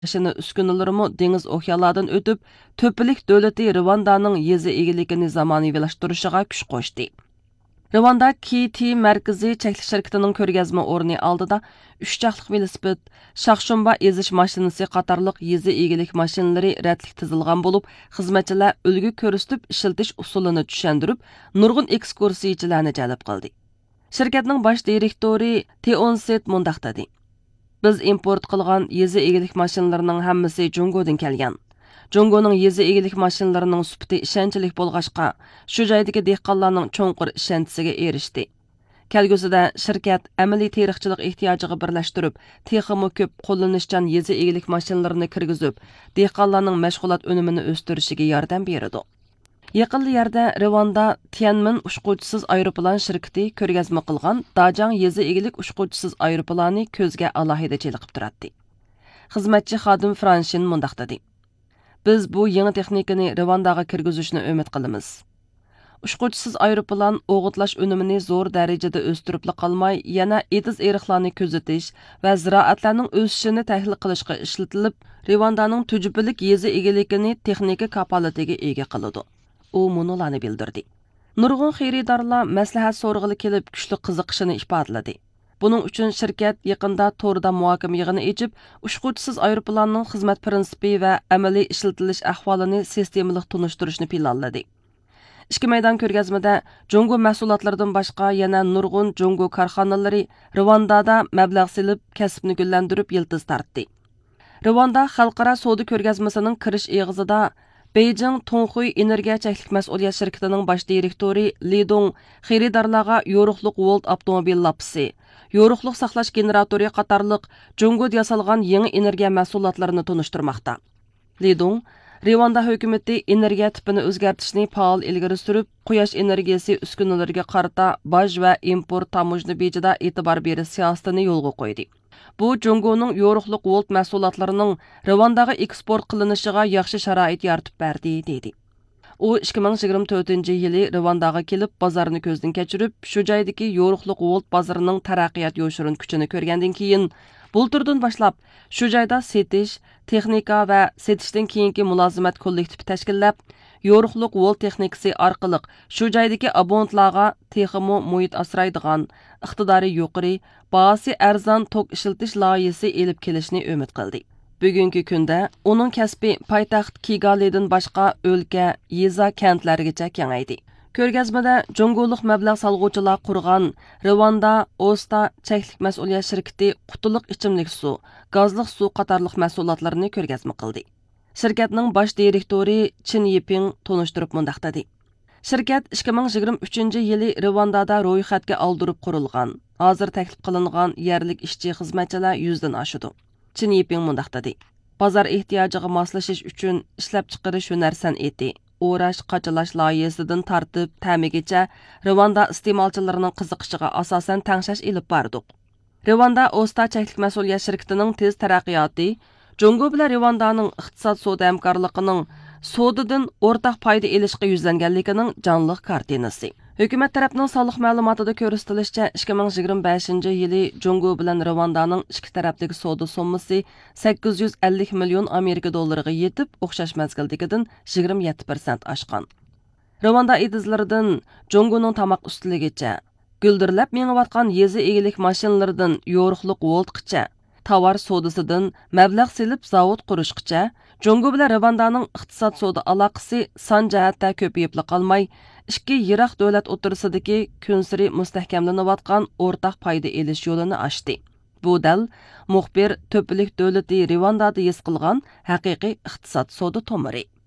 mashina uskunalarımı dengiz okeanlardan ötüp, töpülük dövleti Rwandaның yezi egiligini zamaniviylaştırışıga kuch qo'shdi. Rwanda KT Mərkəzi Çəklik şirkətinin körgəzmə orni aldıda 3 çaqlıq velosiped, şaxşumba eziş maşinası qatarlıq yezi egilik maşinləri rədlik tizilgan bo'lib, xizmatçılar ulgu ko'rsatib ishiltish usulini tushundirib, nurg'un ekskursiyachilarni jalb qildi. Şirkətning bosh direktori Teonset mundaq dedi: "Biz import qilgan yezi egilik mashinalarining hammasi Jungodan kelgan. Jungoning yezi egilik mashinalarining sifati ishonchlik bo'lg'achqa, shu joydagi dehqonlarning cho'nqur ishonchisiga erishdi. Kelgusida shirkat amaliy tarixchilik ehtiyojiga birlashtirib, texmo ko'p qo'llanishchan yezi egilik mashinalarini kirgizib, dehqonlarning mashg'ulot unumini o'stirishiga yordam beradi." Yaqin yerda Rwanda Tianmen uchquvchisiz aeroplan shirkati ko'rgazma qilgan Dajang yezi egilik uchquvchisiz aeroplani ko'zga alohida cheliqib turadi. Xizmatchi xodim Franshin mundaq dedi: "Biz bu yangi texnikani Rwandaga kirgizishni umid qilamiz. Uchquvchisiz aeroplan o'g'itlash unumini zo'r darajada o'stirib qolmay, yana etiz eriqlarni kuzatish va ziroatlarning o'sishini tahlil qilishga ishlatilib, Rwandaning tujubilik yezi egiligini texnika kapolatiga ega qiladi." U munolarni bildirdi. Nurg'un xaridorlar maslahat so'rg'ili kelib kuchli qiziqishini ifodaladi. Buning uchun shirkat yaqinda to'rda muhokama yig'ini echib, uchquvchisiz aeroplanning xizmat prinsipi va amaliy ishlatilish ahvolini sistemalik tunishtirishni planladi. Ishki maydon ko'rgazmada Jungo mahsulotlaridan boshqa yana nurg'un Jungo korxonalari Rwandada mablag' silib, kasbni gullantirib yildiz tortdi. Rwanda xalqaro savdo ko'rgazmasining kirish eg'izida Beijing Tongxuy energiya cheklik mas'uliyat shirkatining bosh direktori Li Dong xaridorlarga yo'riqliq Volt avtomobil lapisi, yo'riqliq saqlash generatori qatorliq Jungoda yasalgan yangi energiya mahsulotlarini tunishtirmoqda. Li Dong Rwanda hukumati energiya tipini o'zgartirishni faol ilgari surib, quyosh energiyasi uskunalariga qarata boj va import tamojna bejida e'tibor berish siyosatini yo'lga qo'ydi. Bu Jungoning yo'riqliq Volt mahsulotlarining Rwandaga eksport qilinishiga yaxshi sharoit yaratib berdi dedi. U 2024-yili Rwandaga kelib, bozorni ko'zdan kechirib, shu joydagi yo'riqliq Volt bozorining taraqqiyot yo'shirin kuchini ko'rgandan keyin bulturdan boshlab shu joyda setish, texnika va setishdan keyingi mulozimat kollektivi tashkillab, yo'riqliq Volt texnikasi orqali shu joydagi abonentlarga texmo muhit asraydigan, iqtidori yuqori, bahasi arzon tok ishiltish loyihasi elib kelishni umid qildi. Bugungi kunda uning kasbi poytaxt Kigalidan boshqa o'lka, yeza kentlargacha kengaydi. Ko'rgazmada Jungolik mablag' solg'uvchilar qurgan Rwanda Osta cheklik mas'uliyat shirkati qutuliq ichimlik suv, gazliq suv qatorliq mahsulotlarini ko'rgazma qildi. Shirkatning bosh direktori Chin Yiping tunishtirib mundaq dedi: "Shirkat 2023-yili Rwandada ro'yxatga oldirib qurilgan. Hozir taklif qilingan yerlik ishchi xizmatchilar 100 dan oshadi." Chin Yiping mundaq dedi: "Bozor ehtiyojiga moslashish uchun ishlab chiqarish hunar san'ati, o'rash, qachalash loyihasidan tortib ta'migacha Rwanda iste'molchilarining qiziqishiga asosan tangshash ilib bordik. Rwanda Osta cheklik mas'uliyat shirkatining tez taraqqiyoti Jungo bilan Rwandaning iqtisod savdo hamkorligining savdodan o'rtaq foyda olishga yuzlanganligining jonliq kartinasi. Hukumat tarafining sonliq ma'lumotida ko'rsatilishicha, 2025-yili Jungo bilan Rwandaning ikki tarafdagi savdo summasi 850 million Amerika dollariga yetib, o'xshash mazgildagidan 27% oshgan. Rwanda idizlaridan Jungoning tamoq ustiligicha, guldirlab mengayotgan yezi egilik mashinalaridan yo'riqliq Voltgacha, tovar savdosidan mablag' silib zavod qurishgacha, Jungo bilan Rwandaning iqtisod savdo aloqasi son jihatda ko'payib qolmay, ikki yiroq davlat o'rtasidagi kunsiri mustahkamlanayotgan o'rtaq foyda elish yo'lini ochdi. Bu dal muxbir to'pilik davlati Rwandada his qilgan haqiqiy iqtisod savdo tomiri.